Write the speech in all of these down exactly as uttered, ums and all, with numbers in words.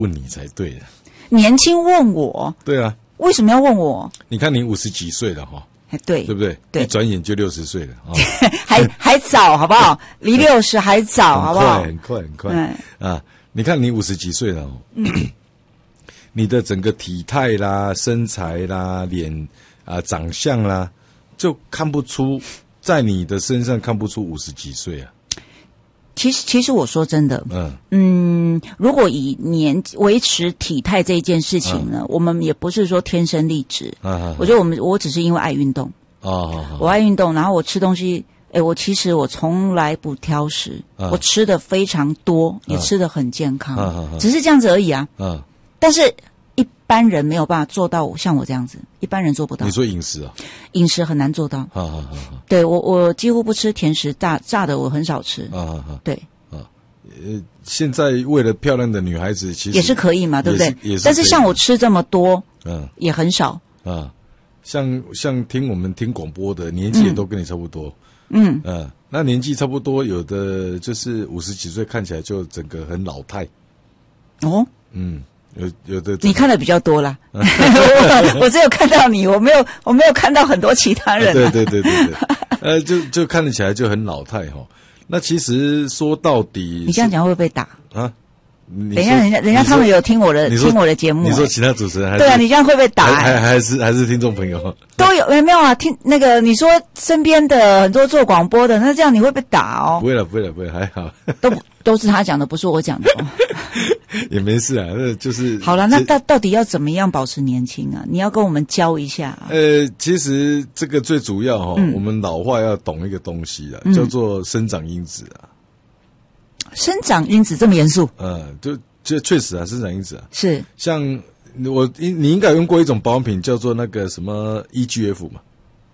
问你才对的。 年轻问我？ 对啊。 为什么要问我？ 你看你五十几岁了哈。 对， 对不对？ 对， 一转眼就六十岁了啊， 还还早，好不好？离六十还早，好不好？ 很快，很快，很快啊！你看你五十几岁了哦， 嗯、 你的整个体态啦、身材啦、脸啊、长相啦，就看不出，在你的身上看不出五十几岁啊。 其实，其实我说真的， 嗯嗯，如果以年维持体态这一件事情呢，嗯、我们也不是说天生丽质。啊啊、我觉得我们我只是因为爱运动。哦，我爱运动，然后我吃东西，哎，我其实我从来不挑食，啊、我吃的非常多，也吃的很健康，啊、只是这样子而已啊。啊但是一般人没有办法做到像我这样子，一般人做不到。 你说饮食啊？ 饮食很难做到。啊啊啊！对我，我几乎不吃甜食，炸炸的我很少吃。啊啊啊！对。 啊，呃，现在为了漂亮的女孩子，其实也是可以嘛，对不对？ 也是。 但是像我吃这么多，嗯，也很少。 啊。像像听我们听广播的年纪也都跟你差不多， 嗯嗯、呃，那年纪差不多，有的就是五十几岁，看起来就整个很老态。 哦， 嗯，有有的你看的比较多啦，我, 我只有看到你，我没有我没有看到很多其他人、啊。 对对对对对，呃，就就看得起来就很老态哈。那其实说到底， 你这样讲会不会被打啊？ 等一下，人家人家他们有听我的听我的节目、欸。 你说其他主持人还是对啊？你这样会不会打、欸？ 还还还是还是听众朋友都有没有啊？听那个你说身边的很多做广播的，那这样你会被打哦？ 不会了，不会了，不会，还好。 都都是他讲的，不是我讲的哦。 也没事啊，那就是好了。那到到底要怎么样保持年轻啊？你要跟我们教一下、啊。 呃，其实这个最主要哈、哦，嗯、我们老话要懂一个东西啊，嗯、叫做生长因子啊。 生长因子这么严肃？ 呃，就就确实啊，生长因子啊， 是像我你应该有用过一种保养品，叫做那个什么 E G F 嘛。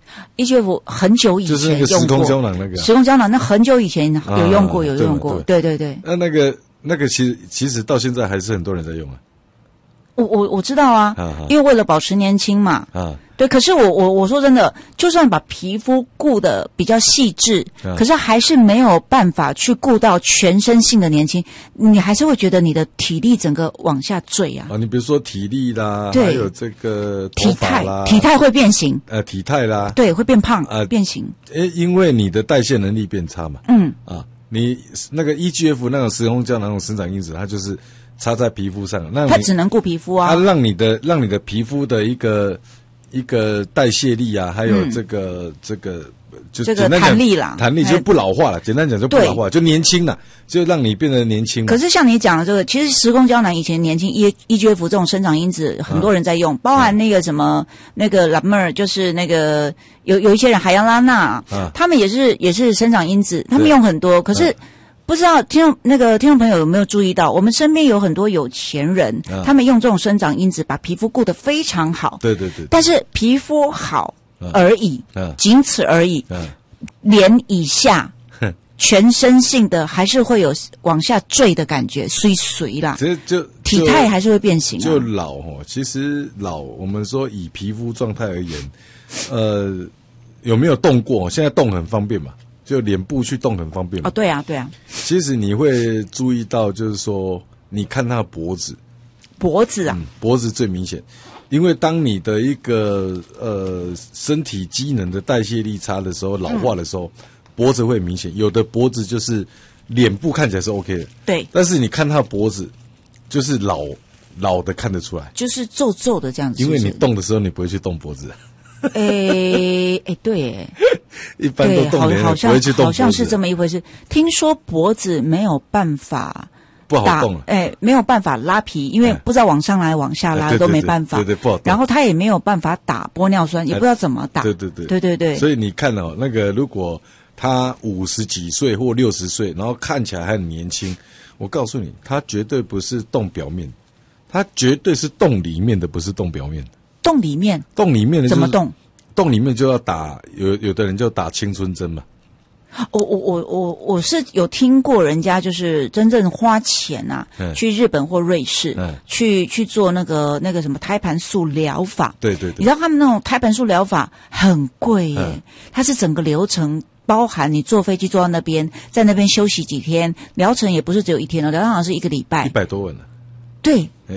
E G F 很久以前就是那个时空胶囊那个、啊， 时空胶囊那很久以前有用过，啊、有用过，对对对。 那那个那个其实其实到现在还是很多人在用啊。 我我我知道啊，啊啊因为为了保持年轻嘛。啊。对，可是我我我说真的，就算把皮肤顾得比较细致，啊、可是还是没有办法去顾到全身性的年轻，你还是会觉得你的体力整个往下坠啊。 啊，你比如说体力啦，还有这个头发啦， 体态，体态会变形。 呃，体态啦， 对，会变胖，呃，变形。 诶，因为你的代谢能力变差嘛。 嗯。 啊，你那个 E G F 那种时空胶囊那种生长因子，它就是擦在皮肤上，那它只能顾皮肤啊。 它让你的让你的皮肤的一个。一个代谢力啊，还有这个、嗯、这个就这个弹力啦， 弹力就不老化了。简单讲就不老化，就年轻了，就让你变得年轻。 可是像你讲的这个，其实时空胶囊以前年轻 E E G F 这种生长因子，很多人在用，啊、包含那个什么、嗯、那个拉妹儿，就是那个有有一些人海洋拉娜，啊、他们也是也是生长因子，他们用很多，可是。啊不知道听众那个听众朋友有没有注意到，我们身边有很多有钱人，啊、他们用这种生长因子把皮肤顾得非常好。 对对 对, 对。 但是皮肤好而已， 啊、 仅此而已。 啊、 脸以下，全身性的还是会有往下坠的感觉，衰衰啦。 其实就体态还是会变形、啊。 就老哦，其实老，我们说以皮肤状态而言，呃，有没有动过？现在动很方便嘛。就脸部去动很方便嘛。 哦，对啊，对啊。 其实你会注意到，就是说，你看他的脖子， 脖子啊、 嗯，脖子最明显，因为当你的一个呃身体机能的代谢力差的时候，老化的时候，嗯、脖子会明显。有的脖子就是脸部看起来是 OK 的， 对， 但是你看他的脖子，就是老老的看得出来， 就是皱皱的这样子是不是。 因为你动的时候，你不会去动脖子。 诶诶，对诶， 一般都动脸， 好像不会去动脖子， 好像是这么一回事。听说脖子没有办法不好动， 诶，没有办法拉皮，因为不知道往上拉、往下拉都没办法， 对对不好动。 然后他也没有办法打玻尿酸，也不知道怎么打。 对对对， 对对对。 所以你看哦，那个如果他五十几岁或六十岁，然后看起来还很年轻，我告诉你，他绝对不是动表面，他绝对是动里面的，不是动表面的。 动里面， 动里面的、就是、 怎么动？ 动里面就要打，有有的人就打青春针嘛。 我我我我我是有听过人家就是真正花钱啊，嗯、去日本或瑞士，嗯、去去做那个那个什么胎盘素疗法。 对对对， 你知道他们那种胎盘素疗法很贵耶，嗯、它是整个流程。包含你坐飞机坐到那边，在那边休息几天，疗程也不是只有一天哦，疗程好像是一个礼拜， 一百多万呢。 对。